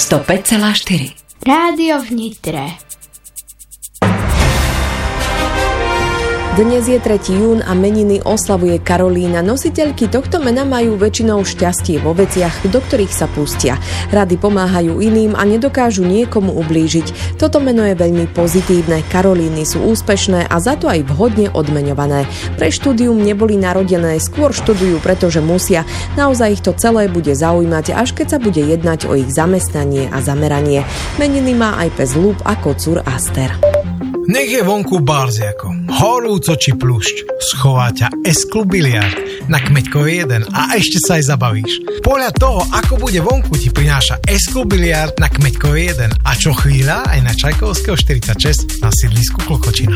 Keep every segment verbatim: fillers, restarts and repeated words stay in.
sto päť celá štyri. Rádio v Nitre. Dnes je tretieho júna a meniny oslavuje Karolína. Nositeľky tohto mena majú väčšinou šťastie vo veciach, do ktorých sa pustia. Rady pomáhajú iným a nedokážu niekomu ublížiť. Toto meno je veľmi pozitívne. Karolíny sú úspešné a za to aj vhodne odmeňované. Pre štúdium neboli narodené, skôr študujú, pretože musia. Naozaj ich to celé bude zaujímať, až keď sa bude jednať o ich zamestnanie a zameranie. Meniny má aj pes Lúb a kocúr Aster. Nech je vonku barziako, horúco či plušť, schová ťa S-klub biliard na Kmeďkovej jeden a ešte sa aj zabavíš. Podľa toho, ako bude vonku, ti prináša S-klub biliard na Kmeďkovej jeden a čo chvíľa aj na Čajkovského štyridsaťšesť na sídlisku Klokočina.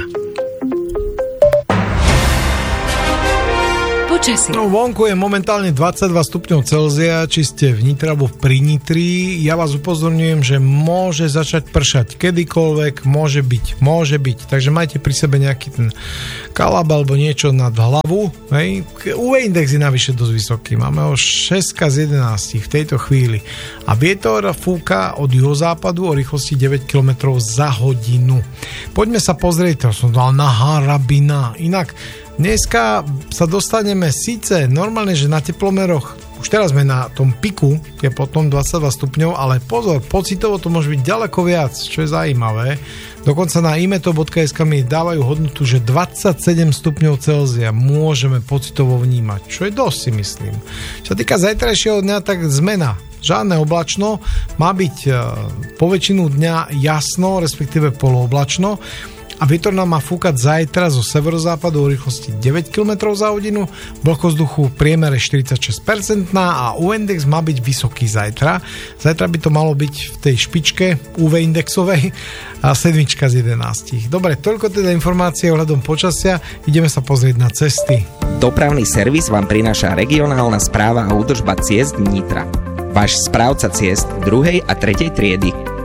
Počasie. No vonku je momentálne dvadsaťdva stupňov Celzia, či ste v Nitre alebo pri Nitri. Ja vás upozorňujem, že môže začať pršať kedykoľvek, môže byť, môže byť. Takže majte pri sebe nejaký ten kalab alebo niečo nad hlavu. Hej. ú vé index je navyše dosť vysoký. Máme ho šesť z jedenásť v tejto chvíli. A vietor fúka od juhozápadu o rýchlosti deväť kilometrov za hodinu. Poďme sa pozrieť, to som dal na Harabina. Inak dneska sa dostaneme síce normálne, že na teplomeroch, už teraz sme na tom piku, je potom dvadsaťdva stupňov, ale pozor, pocitovo to môže byť ďaleko viac, čo je zaujímavé. Dokonca na imeto bodka es ká mi dávajú hodnotu, že dvadsaťsedem stupňov Celzia môžeme pocitovo vnímať, čo je dosť, si myslím. Čo sa týka zajtrajšieho dňa, tak zmena. Žiadne oblačno, má byť po väčšinu dňa jasno, respektíve polooblačno. A vietor nám má fúkať zajtra zo severozápadu o rýchlosti deväť kilometrov za hodinu, vlhkosť vzduchu v priemere štyridsaťšesť percent a ú vé index má byť vysoký zajtra. Zajtra by to malo byť v tej špičke ú vé indexovej a sedmička z jedenástich. Dobre, toľko teda informácie ohľadom počasia, ideme sa pozrieť na cesty. Dopravný servis vám prináša regionálna správa a údržba ciest Nitra. Váš správca ciest druhej a tretej triedy.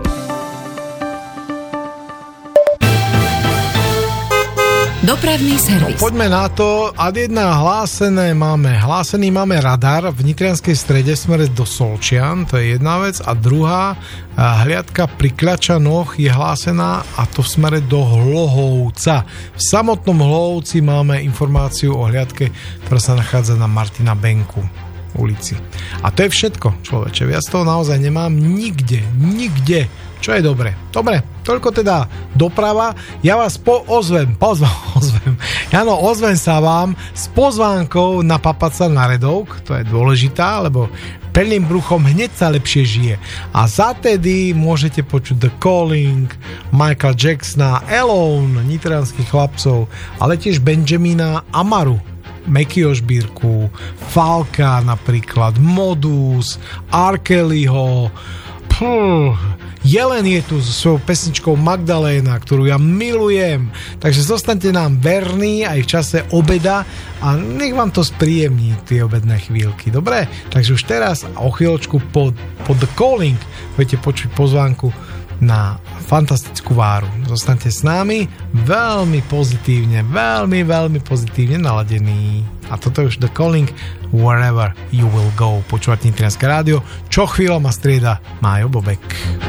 Dopravný servis. No, poďme na to. Ad jedna hlásené máme. Hlásený máme radar v Nitrianskej strede smere do Solčian, to je jedna vec. A druhá, hliadka pri Kľačanoch je hlásená a to v smere do Hlohovca. V samotnom Hlohovci máme informáciu o hliadke, ktorá sa nachádza na Martina Benku ulici. A to je všetko, človeče. Viac toho naozaj nemám nikde, nikde. Čo je dobre. Dobre, toľko teda doprava. Ja vás po ozvem, pozvem, ozvem. Áno, ozvem sa vám s pozvánkou na Papaca na Redovk. To je dôležitá, lebo plným bruchom hneď sa lepšie žije. A zatedy môžete počuť The Calling, Michael Jacksona, Alone, nitranských chlapcov, ale tiež Benjamina Amaru, Mekyho Žbírku, Falka napríklad, Modus, R. Kellyho, Puh, Jelen je tu so svojou pesničkou Magdaléna, ktorú ja milujem. Takže zostaňte nám verní aj v čase obeda a nech vám to spríjemní tie obedné chvíľky. Dobre? Takže už teraz o chvíľočku po, po The Calling budete počuť pozvánku na fantastickú váru. Zostaňte s nami veľmi pozitívne, veľmi, veľmi pozitívne naladení. A toto je už The Calling, Wherever You Will Go. Počúvať Nitrianske rádio, čo chvíľa ma strieda Májo Bobek.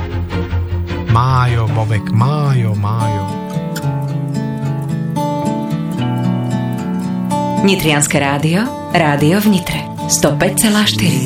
Májo Bobek, Májo, Májo. Nitrianske rádio, rádio v Nitre, sto päť celá štyri.